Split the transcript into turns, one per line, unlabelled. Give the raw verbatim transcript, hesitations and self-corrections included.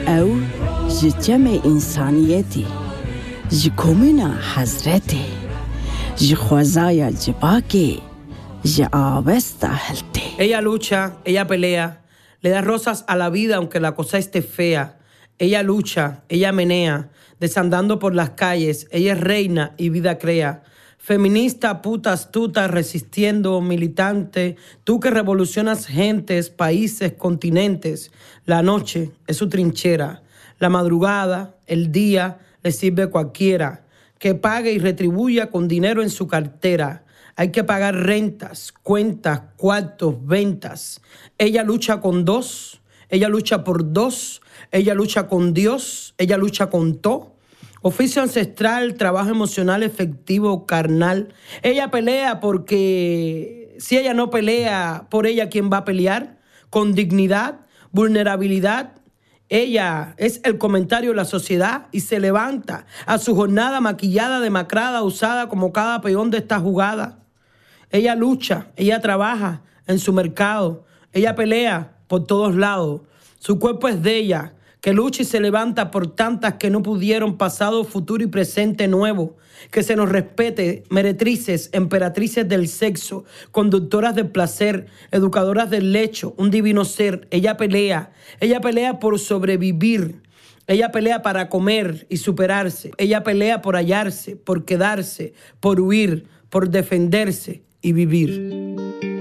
او جتم انسانیتی جکومنا حضرتی جخوزایا جباکی جآبستا هلتی.
Ella lucha, ella pelea, le da rosas a la vida aunque la cosa esté fea. Ella lucha, ella menea, desandando por las calles. Ella es reina y vida crea. Feminista, puta, astuta, resistiendo, militante. Tú que revolucionas gentes, países, continentes. La noche es su trinchera. La madrugada, el día, le sirve cualquiera. Que pague y retribuya con dinero en su cartera. Hay que pagar rentas, cuentas, cuartos, ventas. Ella lucha con dos, ella lucha por dos, ella lucha con Dios, ella lucha con todo. Oficio ancestral, trabajo emocional, efectivo, carnal. Ella pelea porque si ella no pelea, por ella, ¿quién va a pelear? Con dignidad, vulnerabilidad. Ella es el comentario de la sociedad y se levanta a su jornada maquillada, demacrada, usada como cada peón de esta jugada. Ella lucha, ella trabaja en su mercado, ella pelea por todos lados. Su cuerpo es de ella, que lucha y se levanta por tantas que no pudieron, pasado, futuro y presente nuevo. Que se nos respete, meretrices, emperatrices del sexo, conductoras del placer, educadoras del lecho, un divino ser. Ella pelea, ella pelea por sobrevivir. Ella pelea para comer y superarse. Ella pelea por hallarse, por quedarse, por huir, por defenderse y vivir.